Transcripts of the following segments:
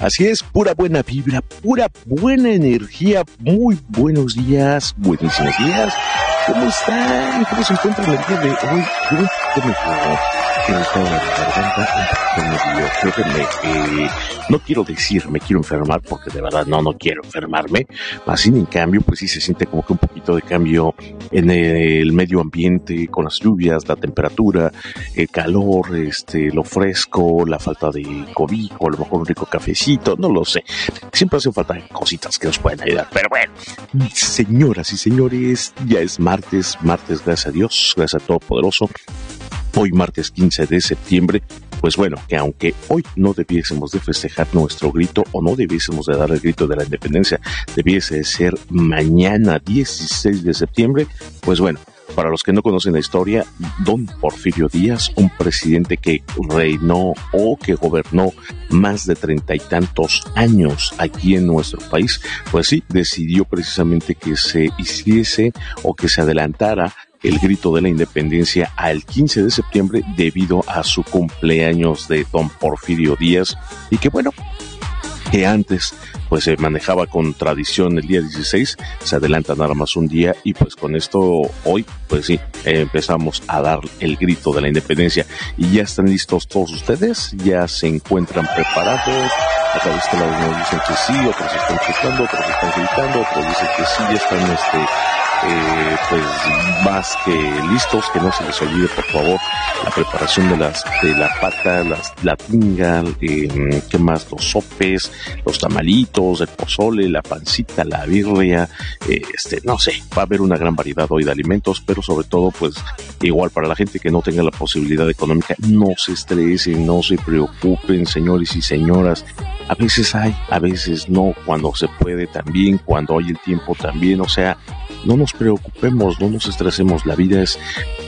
Así es, pura buena vibra, pura buena energía. Muy buenos días, buenísimos días. ¿Cómo están? ¿Cómo se encuentran el día de hoy? No quiero decir me quiero enfermar, porque de verdad no quiero enfermarme. Más sin en cambio, pues sí se siente como que un poquito de cambio en el medio ambiente, con las lluvias, la temperatura, el calor, lo fresco, la falta de cobijo, a lo mejor un rico cafecito, no lo sé. Siempre hacen falta cositas que nos pueden ayudar. Pero bueno, señoras y señores, ya es martes, gracias a Dios, gracias a Todopoderoso. Hoy martes 15 de septiembre, pues bueno, que aunque hoy no debiésemos de festejar nuestro grito o no debiésemos de dar el grito de la independencia, debiese de ser mañana 16 de septiembre, pues bueno, para los que no conocen la historia, don Porfirio Díaz, un presidente que reinó o que gobernó más de 30 y tantos años aquí en nuestro país, pues sí, decidió precisamente que se hiciese o que se adelantara el grito de la independencia al 15 de septiembre debido a su cumpleaños de don Porfirio Díaz, y que bueno, que antes pues se manejaba con tradición el día 16, se adelanta nada más un día, y pues con esto hoy pues sí, empezamos a dar el grito de la independencia. Y ya están listos todos ustedes, ya se encuentran preparados. Acá de este lado nos dicen que sí, otros están checando, otros están gritando, otros dicen que sí, ya están pues más que listos. Que no se les olvide, por favor, la preparación de la pata, la tinga, ¿qué más? Los sopes, los tamalitos, el pozole, la pancita, la birria, no sé, va a haber una gran variedad hoy de alimentos, pero sobre todo, pues, igual para la gente que no tenga la posibilidad económica, no se estresen, no se preocupen, señores y señoras. A veces hay, a veces no, cuando se puede también, cuando hay el tiempo también, o sea, no nos preocupemos, no nos estresemos. La vida es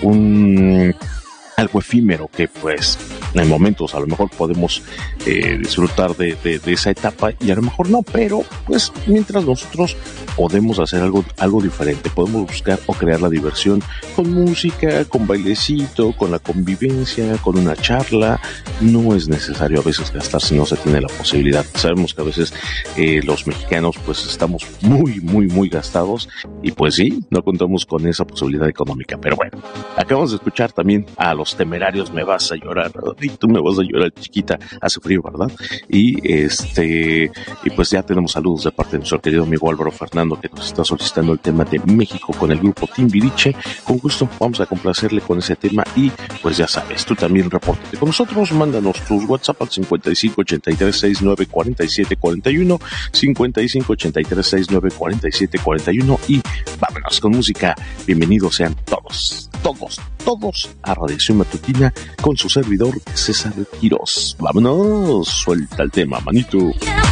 algo efímero que pues en momentos a lo mejor podemos disfrutar de esa etapa, y a lo mejor no, pero pues mientras nosotros podemos hacer algo diferente, podemos buscar o crear la diversión con música, con bailecito, con la convivencia, con una charla. No es necesario a veces gastar si no se tiene la posibilidad. Sabemos que a veces los mexicanos pues estamos muy gastados, y pues sí, no contamos con esa posibilidad económica. Pero bueno, acabamos de escuchar también a Los Temerarios, Me Vas a Llorar, y tú me vas a llorar, chiquita, hace frío, ¿verdad? Y pues ya tenemos saludos de parte de nuestro querido amigo Álvaro Fernando, que nos está solicitando el tema de México con el grupo Timbiriche. Con gusto vamos a complacerle con ese tema, y pues ya sabes, tú también repórtate con nosotros, mándanos tus WhatsApp al 5583694741, 5583694741, y vámonos con música. Bienvenidos sean todos a Radiación Matutina con su servidor César Quirós. Vámonos, suelta el tema, manito.